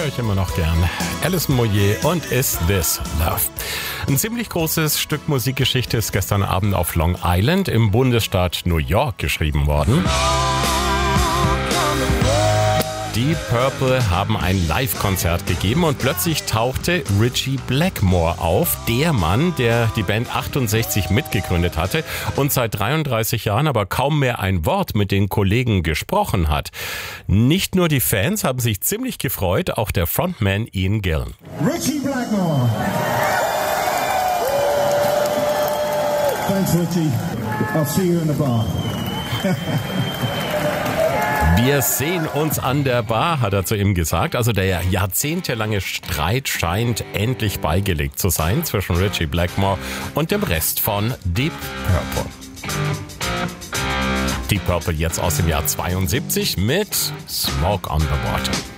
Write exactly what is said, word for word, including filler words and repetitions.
höre ich immer noch gern. Alison Moyet und Is This Love? Ein ziemlich großes Stück Musikgeschichte ist gestern Abend auf Long Island im Bundesstaat New York geschrieben worden. Deep Purple haben ein Live-Konzert gegeben und plötzlich tauchte Ritchie Blackmore auf, der Mann, der die Band achtundsechzig mitgegründet hatte und seit dreiunddreißig Jahren aber kaum mehr ein Wort mit den Kollegen gesprochen hat. Nicht nur die Fans haben sich ziemlich gefreut, auch der Frontman Ian Gillan. Ritchie Blackmore. Thanks, Ritchie. I'll see you in the bar. Wir sehen uns an der Bar, hat er zu ihm gesagt. Also der jahrzehntelange Streit scheint endlich beigelegt zu sein zwischen Ritchie Blackmore und dem Rest von Deep Purple. Deep Purple jetzt aus dem Jahr zweiundsiebzig mit Smoke on the Water.